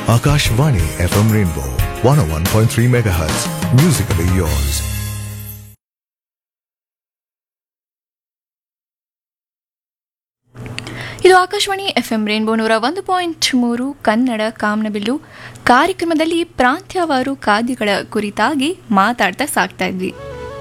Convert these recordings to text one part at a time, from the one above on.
Akashvani FM Rainbow 101.3 MHz. Musically yours. ಇದು Akashvani FM rainbow 101.3 Kannada ಕಾಮನಬಿಲ್ಲು ಕಾರ್ಯಕ್ರಮದಲ್ಲಿ ಪ್ರಾಂತ್ಯವಾರು ಖಾದ್ಯಗಳ ಕುರಿತಾಗಿ ಮಾತಾಡ್ತಾ ಸಾಕ್ತಾ ಇದ್ವಿ.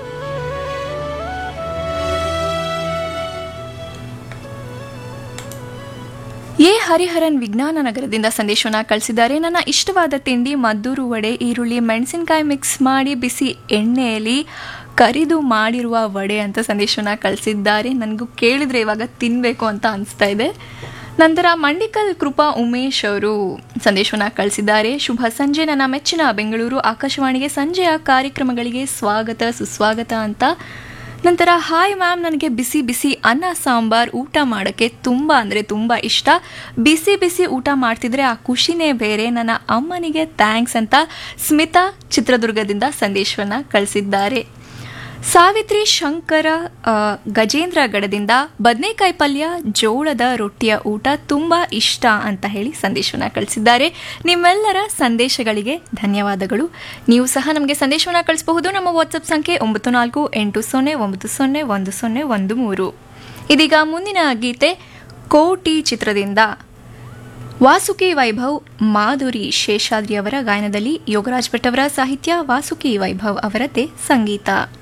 ಎ ಹರಿಹರನ್ ವಿಜ್ಞಾನ ನಗರದಿಂದ ಸಂದೇಶವನ್ನ ಕಳಿಸಿದ್ದಾರೆ. ನನ್ನ ಇಷ್ಟವಾದ ತಿಂಡಿ ಮದ್ದೂರು ವಡೆ, ಈರುಳ್ಳಿ ಮೆಣಸಿನಕಾಯಿ ಮಿಕ್ಸ್ ಮಾಡಿ ಬಿಸಿ ಎಣ್ಣೆಯಲ್ಲಿ ಕರಿದು ಮಾಡಿರುವ ವಡೆ ಅಂತ ಸಂದೇಶವನ್ನ ಕಳಿಸಿದ್ದಾರೆ. ನನಗೂ ಕೇಳಿದ್ರೆ ಇವಾಗ ತಿನ್ನಬೇಕು ಅಂತ ಅನಿಸ್ತಾ ಇದೆ. ನಂತರ ಮಂಡಿಕಲ್ ಕೃಪಾ ಉಮೇಶ್ ಅವರು ಸಂದೇಶವನ್ನ ಕಳಿಸಿದ್ದಾರೆ. ಶುಭ ಸಂಜೆ, ನನ್ನ ಮೆಚ್ಚಿನ ಬೆಂಗಳೂರು ಆಕಾಶವಾಣಿಗೆ ಸಂಜೆಯ ಕಾರ್ಯಕ್ರಮಗಳಿಗೆ ಸ್ವಾಗತ ಸುಸ್ವಾಗತ ಅಂತ. ನಂತರ ಹಾಯ್ ಮ್ಯಾಮ್, ನನಗೆ ಬಿಸಿ ಬಿಸಿ ಅನ್ನ ಸಾಂಬಾರ್ ಊಟ ಮಾಡೋಕ್ಕೆ ತುಂಬ ಅಂದರೆ ತುಂಬ ಇಷ್ಟ. ಬಿಸಿ ಬಿಸಿ ಊಟ ಮಾಡ್ತಿದ್ರೆ ಆ ಖುಷಿನೇ ಬೇರೆ. ನನ್ನ ಅಮ್ಮನಿಗೆ ಥ್ಯಾಂಕ್ಸ್ ಅಂತ ಸ್ಮಿತಾ ಚಿತ್ರದುರ್ಗದಿಂದ ಸಂದೇಶವನ್ನು ಕಳಿಸಿದ್ದಾರೆ. ಸಾವಿತ್ರಿ ಶಂಕರ ಗಜೇಂದ್ರಗಡದಿಂದ ಬದನೆಕಾಯಿ ಪಲ್ಯ ಜೋಳದ ರೊಟ್ಟಿಯ ಊಟ ತುಂಬ ಇಷ್ಟ ಅಂತ ಹೇಳಿ ಸಂದೇಶವನ್ನು ಕಳಿಸಿದ್ದಾರೆ. ನಿಮ್ಮೆಲ್ಲರ ಸಂದೇಶಗಳಿಗೆ ಧನ್ಯವಾದಗಳು. ನೀವು ಸಹ ನಮಗೆ ಸಂದೇಶವನ್ನು ಕಳಿಸಬಹುದು. ನಮ್ಮ ವಾಟ್ಸಪ್ ಸಂಖ್ಯೆ 9480901013. ಇದೀಗ ಮುಂದಿನ ಗೀತೆ ಕೋಟಿ ಚಿತ್ರದಿಂದ ವಾಸುಕಿ ವೈಭವ್ ಮಾಧುರಿ ಶೇಷಾದ್ರಿ ಅವರ ಗಾಯನದಲ್ಲಿ ಯೋಗರಾಜ್ ಭಟ್ ಅವರ ಸಾಹಿತ್ಯ, ವಾಸುಕಿ ವೈಭವ್ ಅವರದ್ದೇ ಸಂಗೀತ.